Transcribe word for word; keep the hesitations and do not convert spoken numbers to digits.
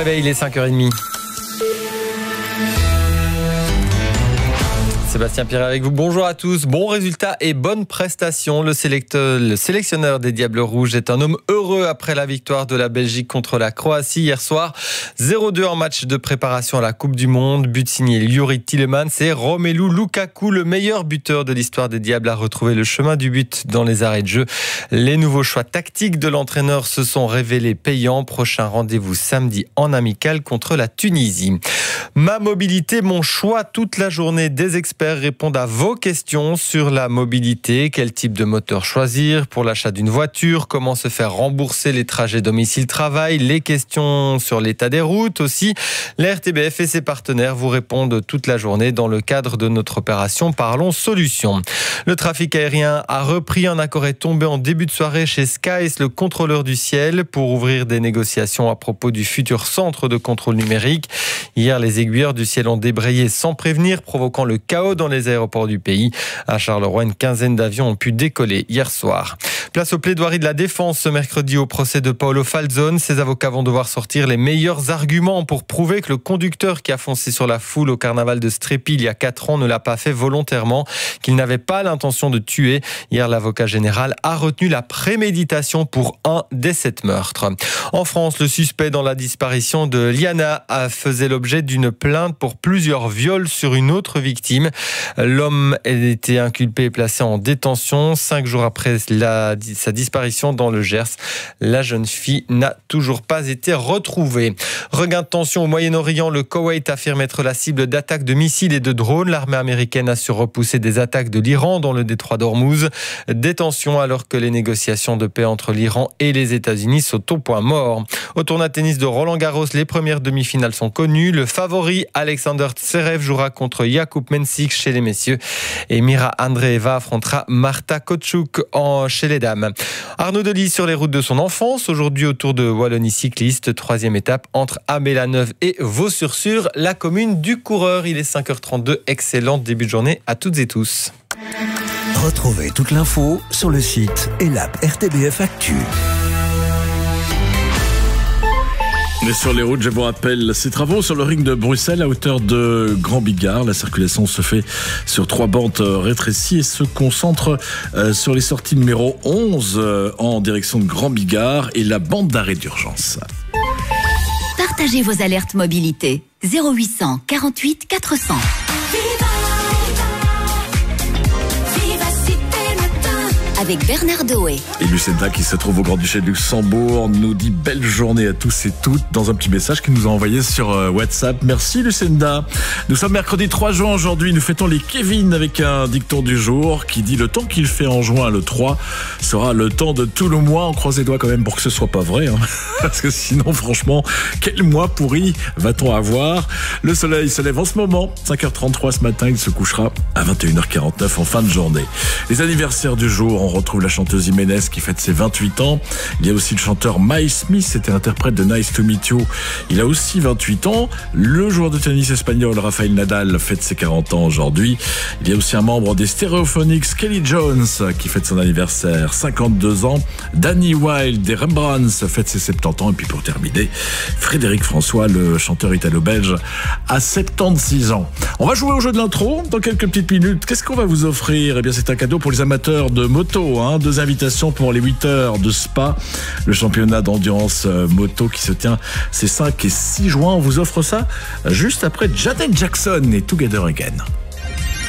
réveil, il est cinq heures trente. Sébastien Piré avec vous. Bonjour à tous. Bon résultat et bonne prestation. Le, sélecteur, le sélectionneur des Diables Rouges est un homme heureux après la victoire de la Belgique contre la Croatie hier soir. zéro deux en match de préparation à la Coupe du Monde. But signé Juri Tielemans et Romelu Lukaku, le meilleur buteur de l'histoire des Diables, a retrouvé le chemin du but dans les arrêts de jeu. Les nouveaux choix tactiques de l'entraîneur se sont révélés payants. Prochain rendez-vous samedi en amical contre la Tunisie. Ma mobilité, mon choix. Toute la journée, des experts répondent à vos questions sur la mobilité. Quel type de moteur choisir pour l'achat d'une voiture? Comment se faire rembourser les trajets domicile-travail? Les questions sur l'état des routes aussi. La R T B F et ses partenaires vous répondent toute la journée dans le cadre de notre opération Parlons Solutions. Le trafic aérien a repris. Un accord est tombé en début de soirée chez Skies, le contrôleur du ciel, pour ouvrir des négociations à propos du futur centre de contrôle numérique. Hier, les aiguilleurs du ciel ont débrayé sans prévenir, provoquant le chaos dans les aéroports du pays. À Charleroi, une quinzaine d'avions ont pu décoller hier soir. Place aux plaidoiries de la défense ce mercredi au procès de Paolo Falzone. Ses avocats vont devoir sortir les meilleurs arguments pour prouver que le conducteur qui a foncé sur la foule au carnaval de Strépy il y a quatre ans ne l'a pas fait volontairement, qu'il n'avait pas l'intention de tuer. Hier, l'avocat général a retenu la préméditation pour un des sept meurtres. En France, le suspect dans la disparition de Liana a faisait l'objet d'une plainte pour plusieurs viols sur une autre victime. L'homme a été inculpé et placé en détention. Cinq jours après la, sa disparition dans le Gers, la jeune fille n'a toujours pas été retrouvée. Regain de tension au Moyen-Orient, le Koweït affirme être la cible d'attaques de missiles et de drones. L'armée américaine a su repousser des attaques de l'Iran dans le détroit d'Ormuz. Des tensions alors que les négociations de paix entre l'Iran et les États-Unis sont au point mort. Au tournoi de tennis de Roland-Garros, les premières demi-finales sont connues. Le favori Alexander Zverev jouera contre Jakub Mensik chez les messieurs et Mira Andreeva affrontera Marta Kochuk en chez les dames. Arnaud Delis sur les routes de son enfance, aujourd'hui au Tour de Wallonie cycliste, troisième étape entre Amélaneuve et Vaux-sur-Sur, la commune du coureur. Il est cinq heures trente-deux, excellent début de journée à toutes et tous. Retrouvez toute l'info sur le site et l'app R T B F Actu. Mais sur les routes, je vous rappelle ces travaux sur le ring de Bruxelles à hauteur de Grand Bigard. La circulation se fait sur trois bandes rétrécies et se concentre sur les sorties numéro onze en direction de Grand Bigard et la bande d'arrêt d'urgence. Partagez vos alertes mobilité. zéro huit cent quarante-huit quatre cents. Avec Bernard Doé. Et Lucinda qui se trouve au Grand-Duché de Luxembourg nous dit belle journée à tous et toutes dans un petit message qu'il nous a envoyé sur WhatsApp. Merci Lucinda. Nous sommes mercredi trois juin aujourd'hui. Nous fêtons les Kevin avec un dicton du jour qui dit le temps qu'il fait en juin le trois sera le temps de tout le mois. On croise les doigts quand même pour que ce soit pas vrai, hein. Parce que sinon franchement quel mois pourri va-t-on avoir? Le soleil se lève en ce moment cinq heures trente-trois ce matin. Il se couchera à vingt et une heures quarante-neuf en fin de journée. Les anniversaires du jour, on retrouve la chanteuse Jiménez qui fête ses vingt-huit ans. Il y a aussi le chanteur Miles Smith, c'était l'interprète de Nice to Meet You. Il a aussi vingt-huit ans. Le joueur de tennis espagnol Rafael Nadal fête ses quarante ans aujourd'hui. Il y a aussi un membre des Stereophonics, Kelly Jones, qui fête son anniversaire, cinquante-deux ans. Danny Wilde des Rembrandts fête ses soixante-dix ans. Et puis pour terminer, Frédéric François, le chanteur italo-belge, a soixante-seize ans. On va jouer au jeu de l'intro dans quelques petites minutes. Qu'est-ce qu'on va vous offrir? Eh bien, c'est un cadeau pour les amateurs de moto. Hein, deux invitations pour les huit heures de Spa, le championnat d'endurance moto qui se tient ces cinq et six juin. On vous offre ça juste après Janet Jackson et Together Again.